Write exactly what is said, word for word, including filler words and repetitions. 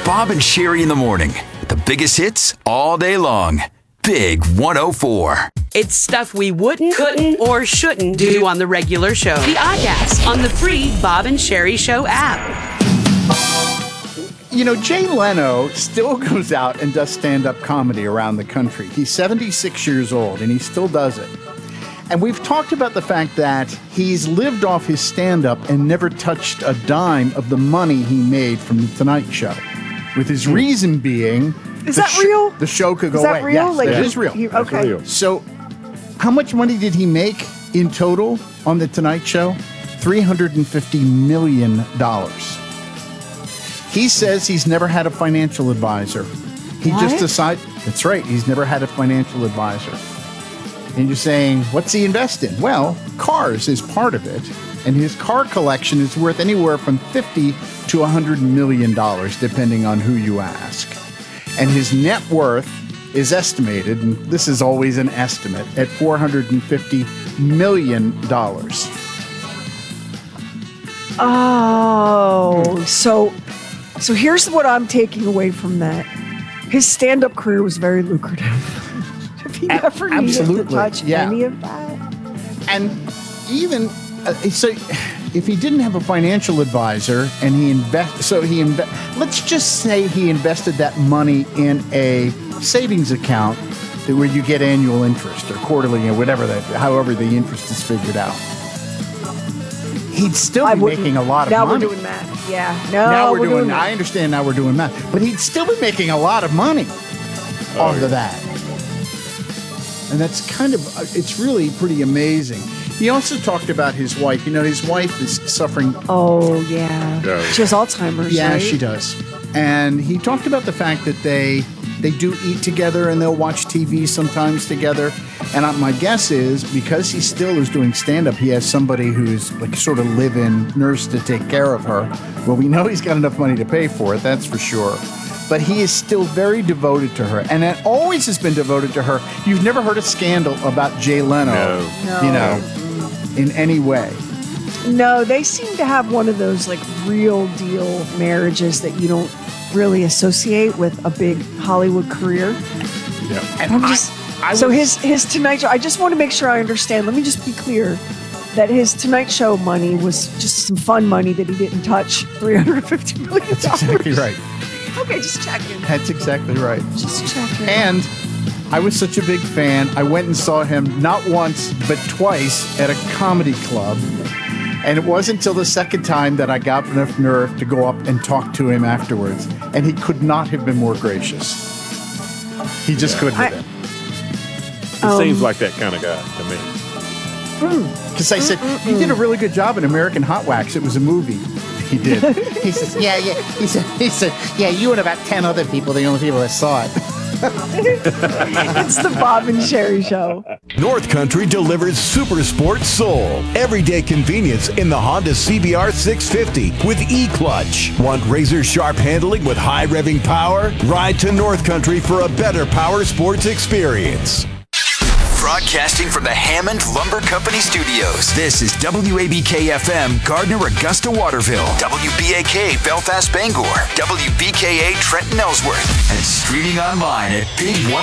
Bob and Sherry in the morning. The biggest hits all day long. Big one oh four. It's stuff we wouldn't, couldn't, or shouldn't do on the regular show. The iCast on the free Bob and Sherry Show app. You know, Jay Leno still goes out and does stand-up comedy around the country. He's seventy-six years old, and he still does it. And we've talked about the fact that he's lived off his stand-up and never touched a dime of the money he made from The Tonight Show. With his reason being... Is that sh- real? The show could go away. Is that away. real? Yes, Like, it he, is real. He, okay. Real. So, how much money did he make in total on The Tonight Show? three hundred fifty million dollars. He says he's never had a financial advisor. He what? just decided... That's right. He's never had a financial advisor. And you're saying, what's he invest in? Well, cars is part of it. And his car collection is worth anywhere from fifty to one hundred million dollars, depending on who you ask. And his net worth is estimated, and this is always an estimate, at four hundred fifty million dollars. Oh, so so here's what I'm taking away from that. His stand-up career was very lucrative. If he never A- needed to absolutely, touch yeah. any of that. And even uh, so, if he didn't have a financial advisor and he invest, so he inve- let's just say he invested that money in a savings account that where you get annual interest or quarterly or whatever that, however the interest is figured out. He'd still I be wouldn't- making a lot of now money. we're doing math. Yeah. No, now we're, we're doing. doing I understand. Now we're doing math, but he'd still be making a lot of money Oh, off yeah. of that. And that's kind of, uh, it's really pretty amazing. He also talked about his wife. You know, his wife is suffering. Oh, yeah. Yeah. She has Alzheimer's, Yeah, right? she does. And he talked about the fact that they they do eat together and they'll watch T V sometimes together. And uh, my guess is because he still is doing stand-up, he has somebody who's like sort of live-in nurse to take care of her. Well, we know he's got enough money to pay for it, that's for sure. But he is still very devoted to her, and it always has been devoted to her. You've never heard a scandal about Jay Leno, No. you know, in any way. No, they seem to have one of those like real deal marriages that you don't really associate with a big Hollywood career. Yeah. And I'm I- just I so was- his his Tonight Show. I just want to make sure I understand. Let me just be clear that his Tonight Show money was just some fun money that he didn't touch. Three hundred fifty million dollars. That's exactly right. Okay, just checking. That's exactly right. Just checking. And I was such a big fan. I went and saw him not once, but twice at a comedy club. And it wasn't until the second time that I got enough nerve to go up and talk to him afterwards. And he could not have been more gracious. He just couldn't have I- been. He Um, seems like that kind of guy to me. Because I said, you did a really good job in American Hot Wax. It was a movie. He did. He says, yeah, yeah. He said, he said, yeah, you and about ten other people, the only people that saw it. It's the Bob and Sherry Show. North Country delivers Super Sport Soul. Everyday convenience in the Honda C B R six fifty with E-Clutch. Want razor sharp handling with high revving power? Ride to North Country for a better power sports experience. Broadcasting from the Hammond Lumber Company Studios. This is W A B K F M, Gardner, Augusta, Waterville. W B A K, Belfast, Bangor. W B K A, Trenton, Ellsworth. And streaming online at big one